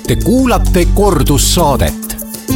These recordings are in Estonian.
Te kuulate kordussaadet.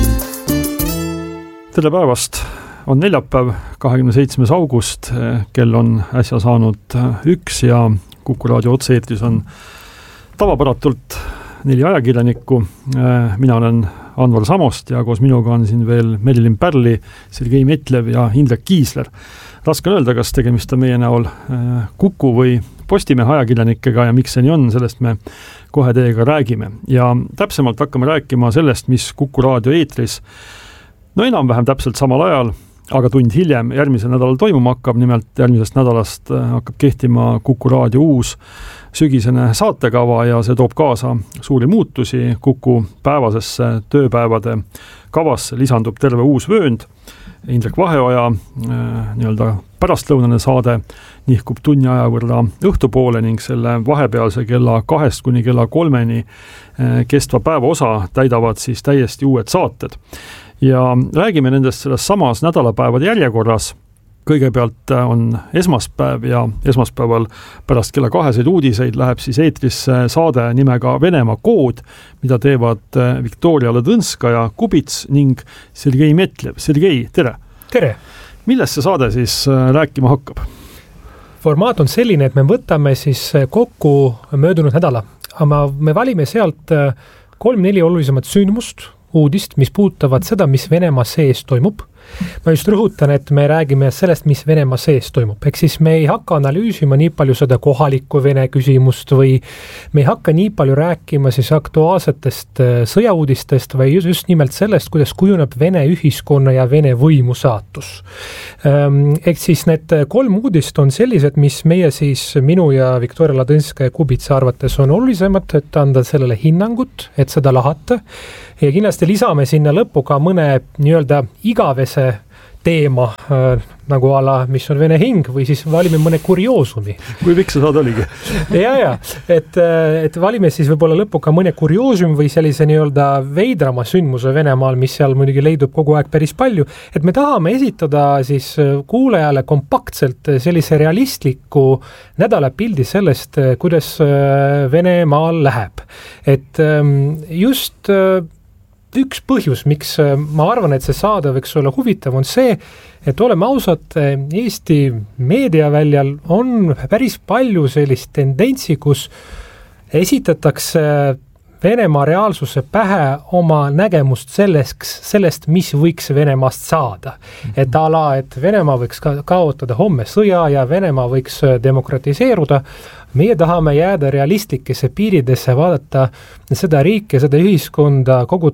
Tere päevast! On neljapäev, 27. august, kell on äsja saanud 1 ja Kuku raadio otse-eetris on tavapäratult 4 ajakirjanikku. Mina olen Anvar Samost ja koos minuga on siin veel Merilin Pärli, Sergei Metlev ja Indrek Kiisler. Raske on öelda, kas tegemist on meie näol Kuku või Postimehe ajakirjanikega ja miks see nii on, sellest me kohe teiega räägime. Ja täpsemalt hakkame rääkima sellest, mis Kuku raadio eetris enam-vähem täpselt samal ajal, aga tund hiljem järgmisel nädalal toimuma hakkab. Nimelt järgmisest nädalast hakkab kehtima Kuku raadio uus sügisene saatekava ja see toob kaasa suuri muutusi. Kuku päevasesse tööpäevade kavasse lisandub terve uus vöönd. Indrek Vaheoja nii-öelda pärastlõunane saade nihkub tunni aja võrra õhtupoole ning selle vahepealse kella 2 kuni kella 3 kestva päeva osa täidavad siis täiesti uued saated. Ja räägime nendest selles samas nädalapäevade järjekorras. Kõigepealt on esmaspäev ja esmaspäeval pärast kella 2 uudiseid läheb siis eetrisse saade nimega Venemaa kood, mida teevad Viktoria Ladõnskaja, Kubits ning Sergei Metlev. Sergei, tere! Tere! Millest see saade siis rääkima hakkab? Formaat on selline, et me võtame siis kokku möödunud nädala. Me valime sealt 3-4 olulisemat sündmust, uudist, mis puudutavad seda, mis Venemaa sees toimub. Ma just rõhutan, et me räägime sellest, mis Venemaa sees toimub. Ehk siis me ei hakka analüüsima nii palju seda kohalikku Vene küsimust või me ei hakka nii palju rääkima siis aktuaalsetest sõjauudistest või just nimelt sellest, kuidas kujuneb Vene ühiskonna ja Vene võimu saatus. Ehk siis need 3 uudist on sellised, mis meie siis minu ja Viktoria Ladõnskaja Kubitsa arvates on olulisemad, et anda sellele hinnangut, et seda lahata. Ja kindlasti lisame sinna lõppu ka mõne nii-öelda igavese teema, nagu ala, mis on Vene hing, või siis valime mõne kurioosumi. Kui pikk see saade oligi? et valime siis võib-olla lõppu ka mõne kurioosum või sellise nii-öelda veidrama sündmuse Venemaal, mis seal muidugi leidub kogu aeg päris palju. Et me tahame esitada siis kuulajale kompaktselt sellise realistliku nädalapildi sellest, kuidas Venemaal läheb. Et just üks põhjus, miks ma arvan, et see saade võiks olla huvitav, on see, et oleme ausad, Eesti meediaväljal on päris palju sellist tendentsi, kus esitatakse Venemaa reaalsuse pähe oma nägemust sellest, mis võiks Venemaast saada. Et et Venemaa võiks kaotada homme sõja ja Venemaa võiks demokratiseeruda. Meie tahame jääda realistlikesse piiridesse, vaadata seda riiki, seda ühiskonda, kogu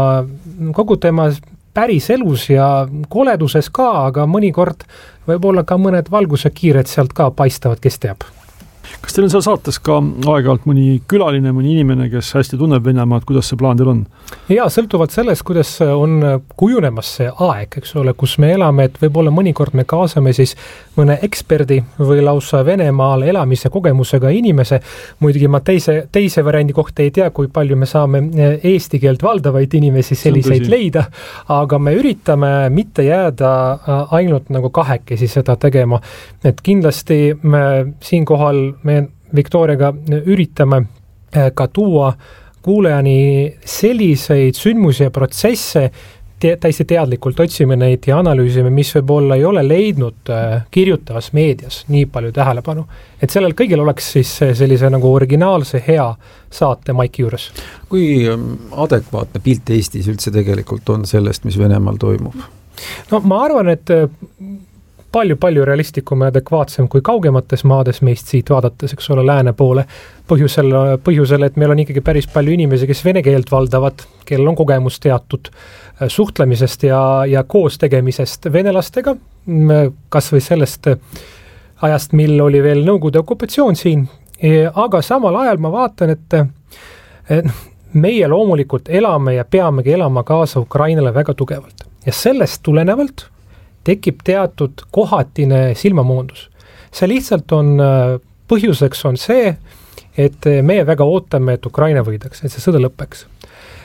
tema päris elus ja koleduses ka, aga mõnikord võib-olla ka mõned valgusekiired sealt ka paistavad, kes teab. Kas teil on seal saates ka aeg-ajalt mõni külaline, mõni inimene, kes hästi tunneb Venemaad, kuidas see plaan teil on? Ja sõltuvalt sellest, kuidas on kujunemas see aeg, eks ole, kus me elame, et võib-olla mõnikord me kaasame siis mõne eksperdi või lausa Venemaal elamise kogemusega inimese. Muidugi ma teise variandi kohta ei tea, kui palju me saame eesti keelt valdavaid inimesi selliseid leida, aga me üritame mitte jääda ainult nagu kahekesi seda tegema. Et kindlasti me siinkohal Viktoriaga üritame ka tuua kuulajani selliseid sündmusi ja protsesse, täiesti teadlikult otsime neid ja analüüsime, mis võib-olla ei ole leidnud kirjutavas meedias nii palju tähelepanu. Et sellel kõigil oleks siis sellise nagu originaalse hea saate maiki juures. Kui adekvaatne pilt Eestis üldse tegelikult on sellest, mis Venemaal toimub? No ma arvan, et palju realistlikum ja adekvaatsem kui kaugemates maades meist siit vaadates, eks ole, lääne poole. Põhjusel, et meil on ikkagi päris palju inimesi, kes vene keelt valdavad, kellel on kogemus teatud suhtlemisest ja koos tegemisest venelastega, kas või sellest ajast, mil oli veel Nõukogude okupatsioon siin. Aga samal ajal ma vaatan, et meie loomulikult elame ja peamegi elama kaasa Ukrainale väga tugevalt. Ja sellest tulenevalt tekib teatud kohatine silmamoondus. See lihtsalt on, põhjuseks on see, et meie väga ootame, et Ukraina võidaks, et see sõda lõppeks.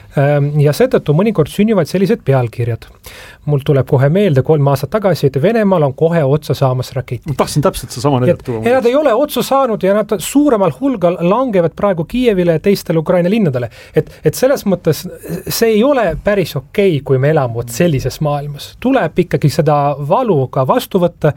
Ja seetõttu mõnikord sünnivad sellised pealkirjad. Mul tuleb kohe meelde 3 aastat tagasi, et Venemaal on kohe otsa saamas raketi. Ma tahtsin täpselt see sama näidata. Ja nad ei ole otsa saanud ja nad suuremal hulgal langevad praegu Kiievile ja teistele Ukraina linnadele. Et selles mõttes see ei ole päris okei, kui me elame sellises maailmas. Tuleb ikkagi seda valu ka vastu võtta.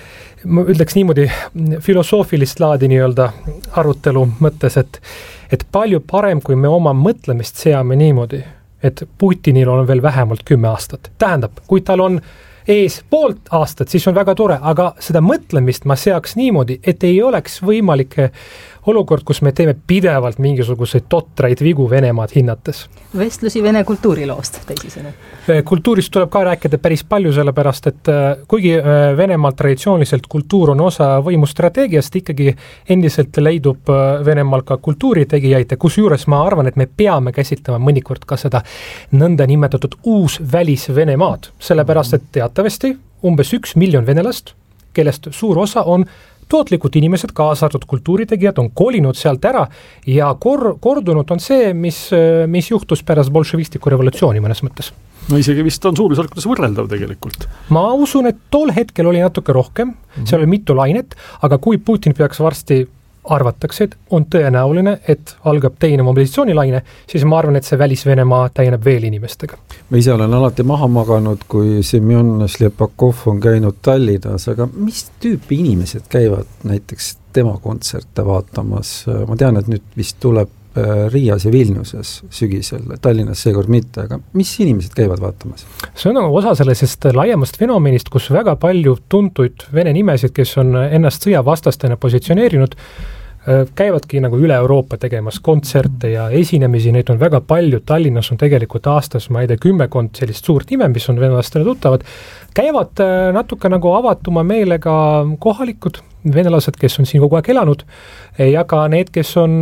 Ma ütleks niimoodi filosoofilist laadi nii-öelda arutelu mõttes, et palju parem, kui me oma mõtlemist seame niimoodi, et Putinil on veel vähemalt 10 aastat. Tähendab, kui tal on ees 1,5 aastat, siis on väga tore, aga seda mõtlemist ma seaks niimoodi, et ei oleks võimalik olukord, kus me teeme pidevalt mingisuguseid totraid vigu Venemaad hinnates. Vestlusi Vene kultuuriloost teisisena. Kultuurist tuleb ka rääkida päris palju, sellepärast, et kuigi Venemaal traditsiooniliselt kultuur on osa võimustrateegiast, ikkagi endiselt leidub Venemaal ka kultuuritegijaid, kus juures ma arvan, et me peame käsitlema mõnikord ka seda nõnda nimetatud uus välis Venemaad, sellepärast, et teatavasti umbes 1 miljon venelast, kellest suur osa on tootlikud inimesed, kaasa arvatud kultuuritegijad, on kolinud sealt ära ja kordunud on see, mis juhtus pärast bolševistiku revolutsiooni mõnes mõttes. No isegi vist on suurusjärkudes võrreldav tegelikult. Ma usun, et tol hetkel oli natuke rohkem, seal oli mitu lainet, aga kui Putin peaks varsti arvatakse, et on tõenäoline, et algab teine mobilisatsioonilaine, siis ma arvan, et see välis-Venemaa täieneb veel inimestega. Ma ise olen alati maha maganud, kui Semjon Šlepakov on käinud Tallinnas, aga mis tüüpi inimesed käivad näiteks tema kontserte vaatamas? Ma tean, et nüüd vist tuleb Riias ja Vilniuses sügisel, Tallinnas seekord mitte, aga mis inimesed käivad vaatamas? See on osa sellisest laiemast fenomenist, kus väga palju tuntuid vene nimesid, kes on ennast sõjavastastena positsioneerinud, käivadki nagu üle Euroopa tegemas kontserte ja esinemisi, neid on väga palju, Tallinnas on tegelikult aastas, ma ei tea, 10 sellist suurt nime, mis on venelastele tuttavad, käivad natuke nagu avatuma meelega kohalikud venelased, kes on siin kogu aeg elanud, ja ka need, kes on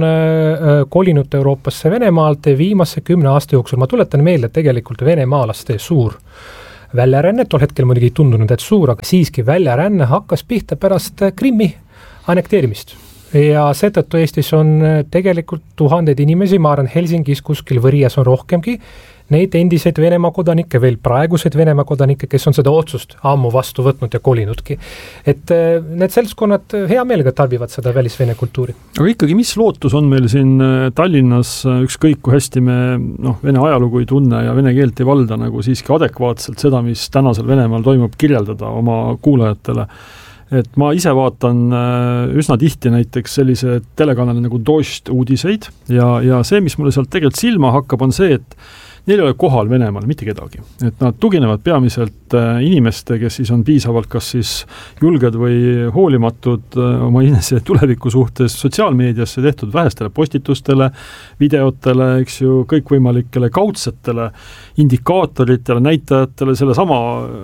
kolinud Euroopasse Venemaalt viimase 10 aasta jooksul. Ma tuletan meelde, et tegelikult venemaalaste suur väljaränne, tol hetkel muidugi ei tundunud, et suur, aga siiski väljaränne hakkas pihta pärast Krimmi annekteerimist. Ja seetõttu Eestis on tegelikult tuhandeid inimesi, ma arvan Helsingis kuskil Võrias on rohkemgi, neid endiseid Venemaa kodanikke, veel praegused Venemaa kodanikke, kes on seda otsust ammu vastu võtnud ja kolinudki. Et need seltskonnad hea meelega tarbivad seda välis-vene kultuuri. Aga ikkagi, mis lootus on meil siin Tallinnas, ükskõik kui hästi me vene ajalugu ei tunne ja vene keelt ei valda, nagu siiski adekvaatselt seda, mis tänasel Venemaal toimub, kirjeldada oma kuulajatele? Et ma ise vaatan üsna tihti näiteks sellise telekanali nagu Dost uudiseid ja see, mis mulle sealt tegelikult silma hakkab, on see, et neil ei ole kohal Venemaal mitte kedagi. Et nad tuginevad peamiselt inimeste, kes siis on piisavalt kas siis julged või hoolimatud oma inese tuleviku suhtes sotsiaalmeediasse tehtud vähestele postitustele, videotele, eks ju, kõikvõimalikele kaudsetele indikaatoritele, näitajatele, selle sama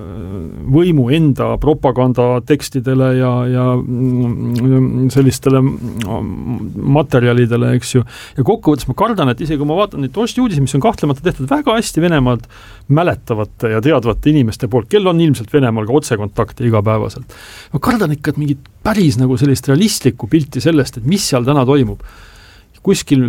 võimu enda propagandatekstidele ja sellistele materjalidele, eks ju. Ja kokkuvõttes ma kardan, et isegi kui ma vaatan neid Dosti uudisi, mis on kahtlemata tehtud väga hästi Venemaalt mäletavate ja teadvate inimeste poolt, kel on ilmselt Venemaal ka otsekontakti igapäevaselt. Ma kardan ikka, et mingit päris nagu sellist realistlikku pilti sellest, et mis seal täna toimub. Kuskil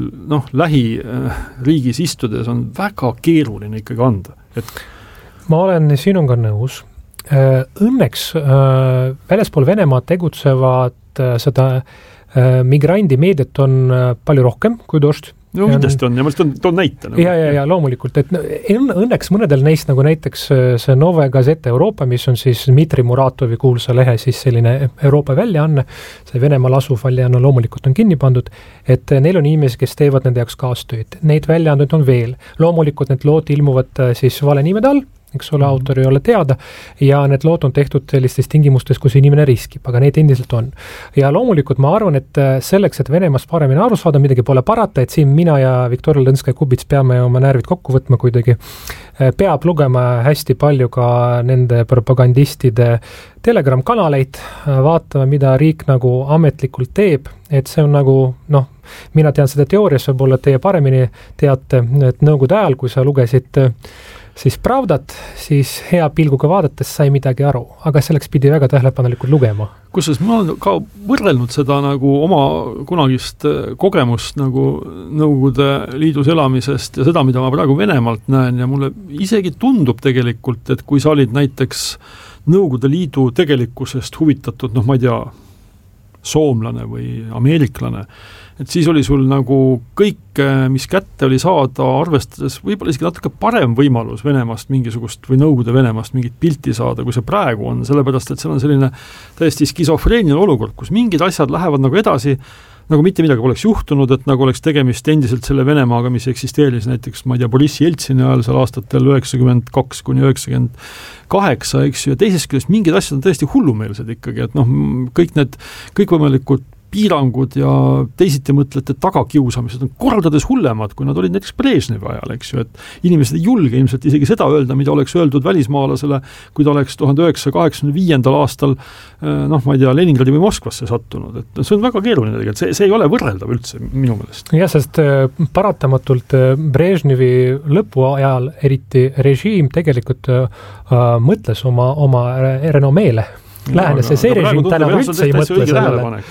lähiriigis istudes on väga keeruline ikkagi anda. Ma olen sinuga nõus. Õnneks väljaspool Venemaa tegutsevad seda migrandimeediat on palju rohkem kui Dost. No kindlasti on, ja ma toon näite. Ja loomulikult, et õnneks mõnedel neist, nagu näiteks see Nove Gazeta Euroopa, mis on siis Dmitri Muratovi kuulsa lehe siis selline Euroopa väljaanne, see Venemaal asuv väljaanne loomulikult on kinni pandud, et neil on inimesi, kes teevad nende jaoks kaastööd. Neid väljaandeid on veel. Loomulikult need lood ilmuvad siis vale nimede all, eks ole, autor ei ole teada, ja need lood on tehtud sellistes tingimustes, kus inimene riskib, aga neid endiselt on. Ja loomulikult ma arvan, et selleks, et Venemaast paremini aru saada, midagi pole parata, et siin mina ja Viktoria Lõnska-Kubits peame oma närvid kokku võtma kuidagi, peab lugema hästi palju ka nende propagandistide Telegram-kanaleid, vaatama, mida riik nagu ametlikult teeb, et see on nagu, mina tean seda teoorias, võib-olla teie paremini teate, et nõukogude ajal, kui sa lugesid siis Pravdat, siis hea pilguga vaadates sai midagi aru, aga selleks pidi väga tähelepanelikult lugema. Kusjuures ma olen ka võrrelnud seda nagu oma kunagist kogemust nagu Nõukogude Liidus elamisest ja seda, mida ma praegu Venemaalt näen ja mulle isegi tundub tegelikult, et kui sa olid näiteks Nõukogude Liidu tegelikkusest huvitatud, ma ei tea, soomlane või ameeriklane, et siis oli sul nagu kõik, mis kätte oli saada, arvestades võib-olla isegi natuke parem võimalus Venemaast mingisugust või Nõukogude Venemaast mingit pilti saada, kui see praegu on, sellepärast et seal on selline täiesti skisofreeniline olukord, kus mingid asjad lähevad nagu edasi, nagu mitte midagi poleks juhtunud, et nagu oleks tegemist endiselt selle Venemaaga, mis eksisteeris näiteks, ma ei tea, Boris Jeltsini ajal seal aastatel 92 kuni 98, eks ju, ja teisest küljest mingid asjad on tõesti hullumeelsed ikkagi, et kõik need kõikvõimalikud piirangud ja teisiti mõtlete tagakiusamised on kordades hullemad, kui nad olid näiteks Brežnevi ajal, eks ju, et inimesed ei julge ilmselt isegi seda öelda, mida oleks öeldud välismaalasele, kui ta oleks 1985. aastal ma ei tea, Leningradi või Moskvasse sattunud, et see on väga keeruline tegelikult, see ei ole võrreldav üldse minu meelest. Jah, sest paratamatult Brežnevi lõpu ajal eriti režiim tegelikult mõtles oma renomeele. Lähenes ja see režiim täna üldse ei mõtle sellele.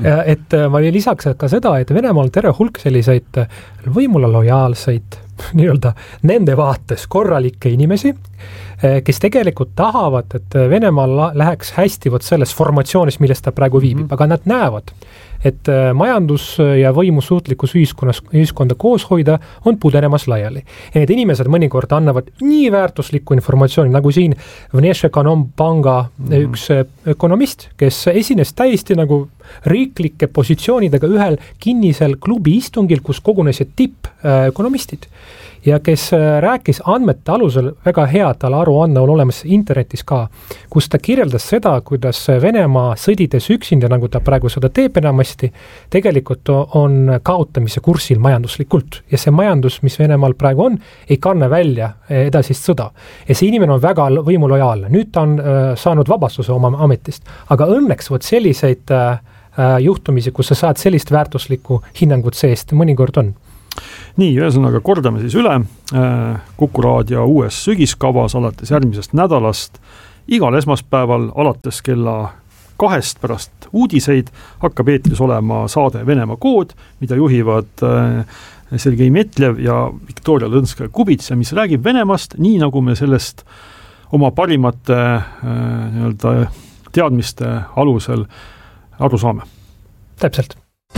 Et ma lisaks ka seda, et Venemaal terve hulk selliseid võimule lojaalseid nii-öelda nende vaates korralikke inimesi, kes tegelikult tahavad, et Venemaal läheks hästi võt selles formatsioonis, milles ta praegu viibib, aga nad näevad, et majandus- ja võimusuutlikkus ühiskonda koos hoida on pudenemas laiali. Ja need inimesed mõnikord annavad nii väärtuslikku informatsiooni, nagu siin Vneshekonompanga üks ökonomist, kes esines täiesti nagu riiklike positsioonidega ühel kinnisel klubi istungil, kus kogunesid tippökonomistid ja kes rääkis andmete alusel, väga hea, tal aruanne on olemas internetis ka, kus ta kirjeldas seda, kuidas Venemaa sõdides üksinda, nagu ta praegu seda teeb enamasti, tegelikult on kaotamise kursil majanduslikult. Ja see majandus, mis Venemaal praegu on, ei kanna välja edasist sõda. Ja see inimene on väga võimulojaalne. Nüüd ta on saanud vabastuse oma ametist. Aga õnneks võt selliseid juhtumisi, kus sa saad sellist väärtuslikku hinnangut seest, mõnikord on. Nii, ühesõnaga kordame siis üle. Kuku Raadio uues sügiskavas alates järgmisest nädalast. Igal esmaspäeval alates kella 2 pärast uudiseid hakkab eetris olema saade Venemaa kood, mida juhivad Sergei Metlev ja Viktoria Lõnskaja-Kubits ja mis räägib Venemaast, nii nagu me sellest oma parimate teadmiste alusel aru saame. Täpselt.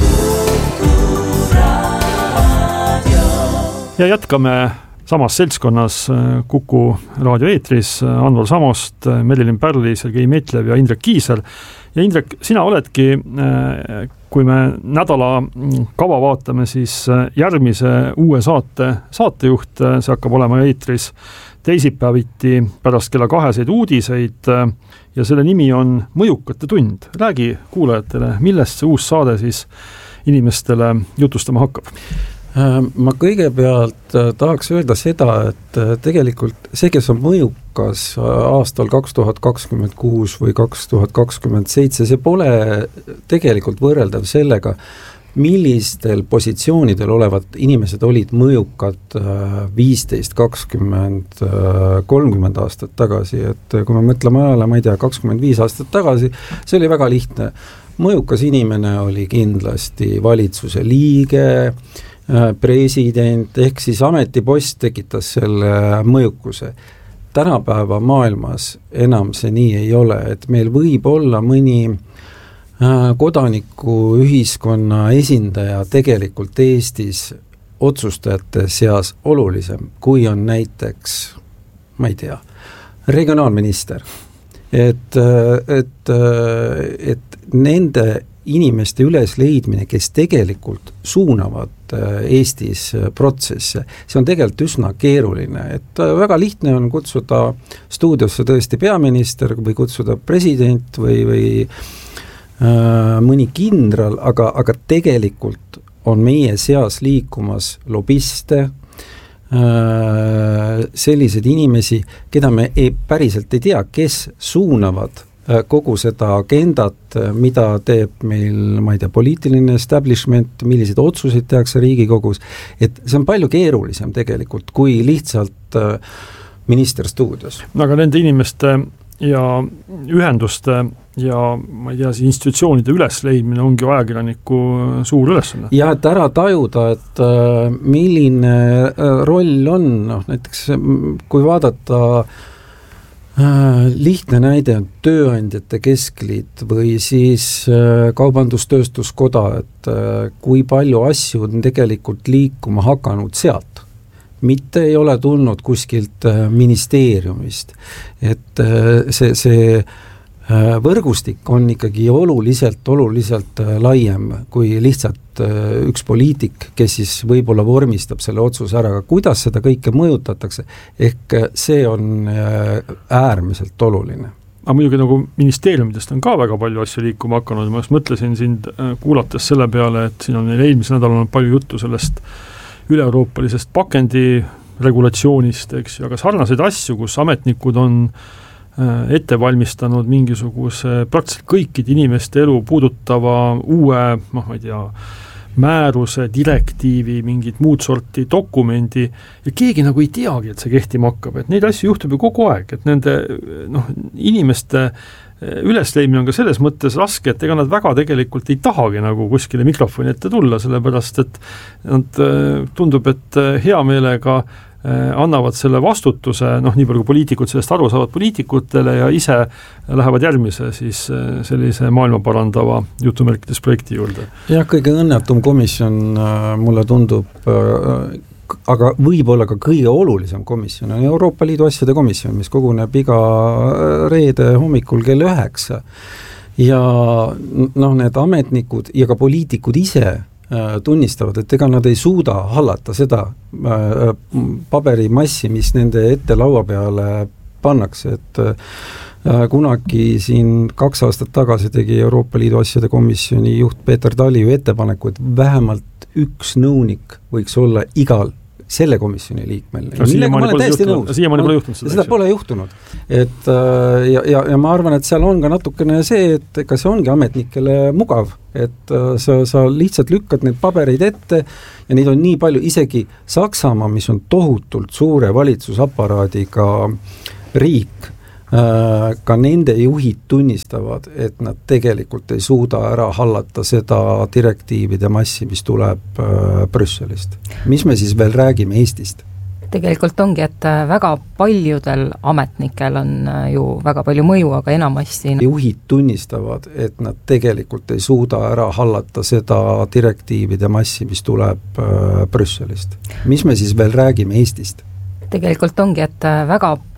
Ja jätkame samas seltskonnas Kuku raadio eetris Anvar Samost, Merilin Pärli, Sergei Metlev ja Indrek Kiisler. Ja Indrek, sina oledki, kui me nädala kava vaatame, siis järgmise uue saatejuht, see hakkab olema eetris teisipäeviti pärast kella 2 uudiseid ja selle nimi on Mõjukate tund. Räägi kuulajatele, millest see uus saade siis inimestele jutustama hakkab? Ma kõigepealt tahaks öelda seda, et tegelikult see, kes on mõjukas aastal 2026 või 2027, see pole tegelikult võrreldav sellega, millistel positsioonidel olevad inimesed olid mõjukad 15, 20, 30 aastat tagasi, et kui me mõtleme ajale, ma ei tea, 25 aastat tagasi, see oli väga lihtne. Mõjukas inimene oli kindlasti valitsuse liige, president, ehk siis ametipost tekitas selle mõjukuse. Tänapäeva maailmas enam see nii ei ole, et meil võib olla mõni kodaniku ühiskonna esindaja tegelikult Eestis otsustajate seas olulisem, kui on näiteks, ma ei tea, regionaalminister. Et nende inimeste ülesleidmine, kes tegelikult suunavad Eestis protsesse, see on tegelikult üsna keeruline, et väga lihtne on kutsuda stuudiosse tõesti peaminister või kutsuda president või mõni kindral, aga tegelikult on meie seas liikumas lobiste, sellised inimesi, keda me päriselt ei tea, kes suunavad kogu seda agendat, mida teeb meil, ma ei tea, poliitiline establishment, milliseid otsuseid tehakse Riigikogus, et see on palju keerulisem tegelikult, kui lihtsalt minister stuudios. No aga nende inimeste ja ühenduste ja ma ei tea, institutsioonide ülesleidmine ongi ajakirjaniku suur ülesanne. Ja et ära tajuda, et milline roll on, näiteks kui vaadata lihtne näide on tööandjate keskliit või siis kaubandustööstuskoda, et kui palju asju on tegelikult liikuma hakanud sealt. Mitte ei ole tulnud kuskilt ministeeriumist, et see võrgustik on ikkagi oluliselt laiem kui lihtsalt üks poliitik, kes siis võib-olla vormistab selle otsuse ära, aga kuidas seda kõike mõjutatakse, ehk see on äärmiselt oluline. Aga muidugi nagu ministeeriumidest on ka väga palju asju liikuma hakanud, ma just mõtlesin sind kuulates selle peale, et siin on meil eelmisel nädalal palju juttu sellest üle-euroopalisest pakendi regulatsioonist, eks ju, aga sarnaseid asju, kus ametnikud on ette valmistanud mingisuguse praktiliselt kõikide inimeste elu puudutava uue, ma ei tea, määruse, direktiivi, mingid muud sorti dokumendi ja keegi nagu ei teagi, et see kehtima hakkab, et neid asju juhtub ju kogu aeg, et nende inimeste ülesleimine on ka selles mõttes raske, et ega nad väga tegelikult ei tahagi nagu kuskile mikrofoni ette tulla, sellepärast et nad tundub, et hea meelega annavad selle vastutuse, nii palju kui poliitikud sellest aru saavad poliitikutele ja ise lähevad järgmise siis sellise maailma parandava jutumärkides projekti juurde. Jah, kõige õnnetum komisjon mulle tundub, aga võib-olla ka kõige olulisem komisjon on Euroopa Liidu asjade komisjon, mis koguneb iga reede hommikul kell 9 ja need ametnikud ja ka poliitikud ise tunnistavad, et ega nad ei suuda hallata seda paberimassi, mis nende ette laua peale pannakse, et kunagi siin 2 aastat tagasi tegi Euroopa Liidu asjade komisjoni juht Peeter Tali ju ettepaneku, et vähemalt üks nõunik võiks olla igal selle komisjoni liikmel. Siiamaani pole juhtunud seda. Seda pole juhtunud. Et, ja ma arvan, et seal on ka natukene see, et ega see ongi ametnikele mugav, et sa lihtsalt lükkad need pabereid ette ja neid on nii palju, isegi Saksamaa, mis on tohutult suure valitsusaparaadiga riik, ka nende juhid tunnistavad, et nad tegelikult ei suuda ära hallata seda direktiivide massi, mis tuleb Brüsselist. Mis me siis veel räägime Eestist? Tegelikult ongi, et väga paljudel ametnikel on ju väga palju mõju, aga enamasti juhid tunnistavad, et nad tegelikult ei suuda ära hallata seda direktiivide massi, mis tuleb Brüsselist. Mis me siis veel räägime Eestist? Tegelikult ongi, et väga